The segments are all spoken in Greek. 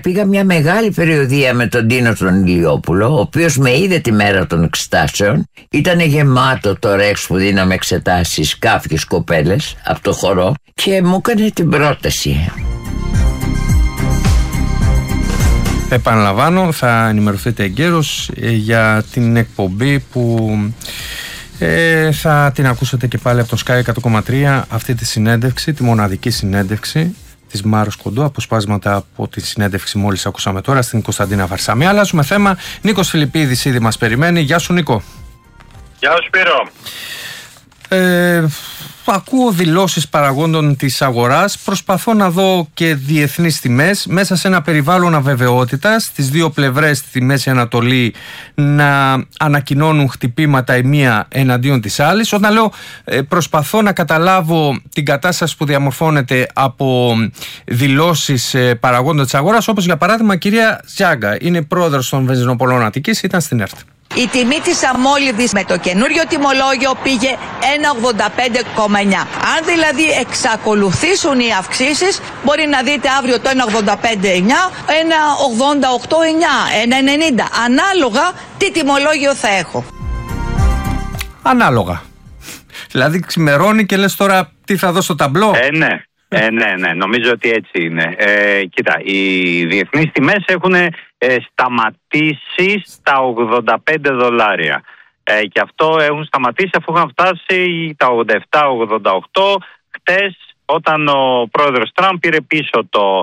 πήγα μια μεγάλη περιοδεία με τον Τίνο τον Ηλιόπουλο, ο οποίος με είδε τη μέρα των εξετάσεων. Ήταν γεμάτο το Ρεξ που δίναμε εξετάσεις, κάποιες κοπέλες από το χορό, και μου έκανε την πρόταση. Επαναλαμβάνω, θα ενημερωθείτε εγκαίρως για την εκπομπή που θα την ακούσετε και πάλι από το Sky 100,3, αυτή τη συνέντευξη, τη μοναδική συνέντευξη της Μάρος Κοντού, αποσπάσματα από τη συνέντευξη μόλις ακούσαμε τώρα στην Κωνσταντίνα Βαρσάμι. Αλλάζουμε θέμα. Νίκος Φιλιππίδης ήδη μας περιμένει. Γεια σου, Νίκο. Γεια σου, Σπύρο. Ακούω δηλώσεις παραγόντων της αγοράς, προσπαθώ να δω και διεθνείς τιμές μέσα σε ένα περιβάλλον αβεβαιότητας, στις δύο πλευρές στη Μέση Ανατολή να ανακοινώνουν χτυπήματα η μία εναντίον της άλλης. Όταν λέω προσπαθώ να καταλάβω την κατάσταση που διαμορφώνεται από δηλώσεις παραγόντων της αγοράς, όπως για παράδειγμα η κυρία Ζιάγκα, είναι πρόεδρος των Βενζινοπολών Αττικής, ήταν στην ΕΡΤ. Η τιμή της αμόλυβδης με το καινούριο τιμολόγιο πήγε 1,85,9. Αν δηλαδή εξακολουθήσουν οι αυξήσεις, μπορεί να δείτε αύριο το 1,85,9, 1,88,9, 1,90. Ανάλογα τι τιμολόγιο θα έχω. Ανάλογα. Δηλαδή ξημερώνει και λες τώρα τι θα δω στο ταμπλό. Ναι, νομίζω ότι έτσι είναι. Κοίτα, οι διεθνείς τιμές έχουν σταματήσει στα $85. Και αυτό έχουν σταματήσει αφού είχαν φτάσει τα 87-88 χτες, όταν ο πρόεδρος Τραμπ πήρε πίσω το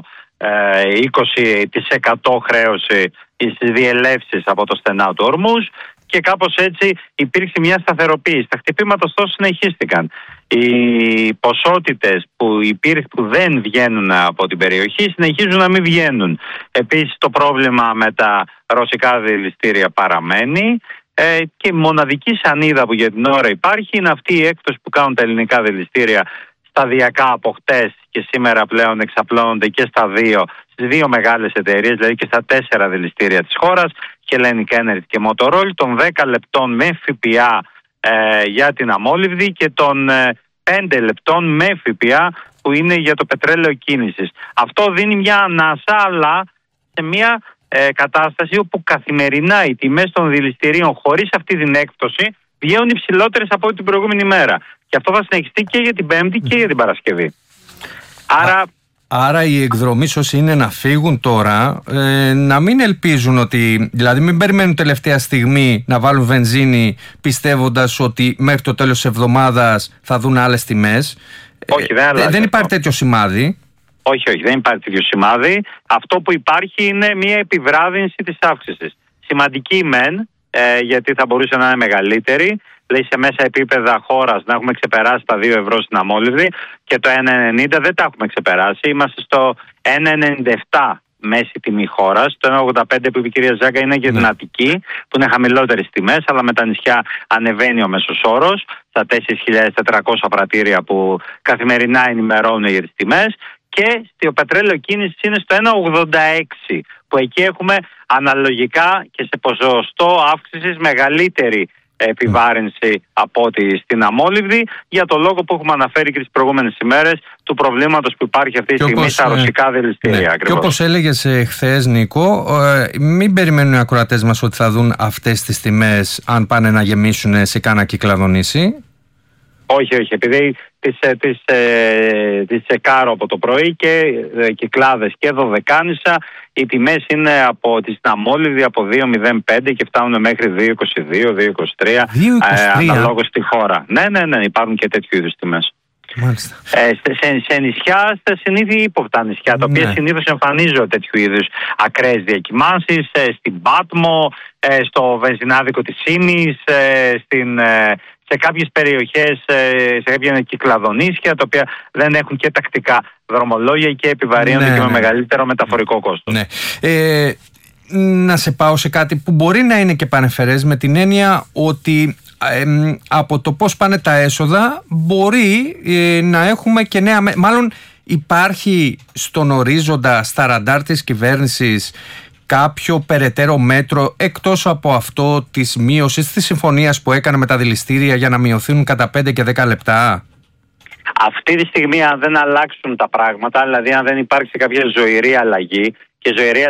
20% χρέωση στις διελεύσεις από το στενά του Ορμούζ, και κάπως έτσι υπήρξε μια σταθεροποίηση. Τα χτυπήματα ωστόσο συνεχίστηκαν. Οι ποσότητες που δεν βγαίνουν από την περιοχή συνεχίζουν να μην βγαίνουν. Επίσης το πρόβλημα με τα ρωσικά δηληστήρια παραμένει, και η μοναδική σανίδα που για την ώρα υπάρχει είναι αυτή η έκπτωση που κάνουν τα ελληνικά δηληστήρια σταδιακά από χτες, και σήμερα πλέον εξαπλώνονται και στις δύο μεγάλες εταιρείες, δηλαδή και στα 4 δηληστήρια της χώρας, Hellenic Energy και Motorola, των 10 λεπτών με ΦΠΑ για την αμόλυβδη και των 5 λεπτών με ΦΠΑ που είναι για το πετρέλαιο κίνησης. Αυτό δίνει μια ανάσα, αλλά σε μια κατάσταση όπου καθημερινά οι τιμές των δηληστηρίων χωρίς αυτή την έκπτωση βγαίνουν υψηλότερες από την προηγούμενη μέρα. Και αυτό θα συνεχιστεί και για την Πέμπτη και για την Παρασκευή. Άρα οι εκδρομείς όσοι είναι να φύγουν τώρα, να μην ελπίζουν ότι, δηλαδή μην περιμένουν τελευταία στιγμή να βάλουν βενζίνη πιστεύοντας ότι μέχρι το τέλος της εβδομάδας θα δουν άλλες τιμές. Όχι, δεν υπάρχει τέτοιο σημάδι. Όχι, δεν υπάρχει τέτοιο σημάδι. Αυτό που υπάρχει είναι μια επιβράδυνση της αύξησης. Σημαντική μεν, γιατί θα μπορούσε να είναι μεγαλύτερη. Λέει σε μέσα επίπεδα χώρας να έχουμε ξεπεράσει τα 2 ευρώ στην αμόλυβδη, και το 1,90 δεν τα έχουμε ξεπεράσει. Είμαστε στο 1,97 μέση τιμή χώρας. Το 1,85 που είπε η κυρία Ζάγκα είναι για την Αττική, που είναι χαμηλότερες τιμές, αλλά με τα νησιά ανεβαίνει ο μέσος όρος στα 4.400 πρατήρια που καθημερινά ενημερώνουν για τις τιμές. Και στο πετρέλαιο κίνηση είναι στο 1,86, που εκεί έχουμε αναλογικά και σε ποσοστό αύξησης μεγαλύτερη επιβάρυνση από ό,τι στην αμόλυβδη, για το λόγο που έχουμε αναφέρει και τις προηγούμενες ημέρες, του προβλήματος που υπάρχει αυτή τη στιγμή στα ρωσικά δηληστήρια. Και όπως έλεγες χθες, Νίκο, μην περιμένουν οι ακροατές μας ότι θα δουν αυτές τις τιμές αν πάνε να γεμίσουν σε κάνα κυκλαδονήσι. Όχι, επειδή τις τσεκάρω από το πρωί και Κυκλάδες και Δωδεκάνησα, οι τιμές είναι από την αμόλυβδη από 2,05 και φτάνουν μέχρι 2,22, 2,23 αναλόγως στη χώρα. Ναι, υπάρχουν και τέτοιου είδους τιμές. Σε νησιά, στα συνήθη ύποπτα νησιά, τα οποία συνήθως εμφανίζονται τέτοιου είδους ακραίες διακυμάνσεις, στην Πάτμο, στο βενζινάδικο της Σίνης, σε κάποιες περιοχές, σε κάποια κυκλαδονήσια, τα οποία δεν έχουν και τακτικά δρομολόγια και επιβαρύνονται και με μεγαλύτερο μεταφορικό κόστος. Να σε πάω σε κάτι που μπορεί να είναι και πανεφερές, με την έννοια ότι από το πώς πάνε τα έσοδα μπορεί να έχουμε και νέα, μάλλον υπάρχει στον ορίζοντα, στα ραντάρ της κυβέρνησης, κάποιο περαιτέρω μέτρο εκτός από αυτό της μείωσης της συμφωνίας που έκανε με τα δηληστήρια για να μειωθούν κατά 5 και 10 λεπτά? Αυτή τη στιγμή, αν δεν αλλάξουν τα πράγματα, δηλαδή αν δεν υπάρξει κάποια ζωηρή αλλαγή, και ζωηρή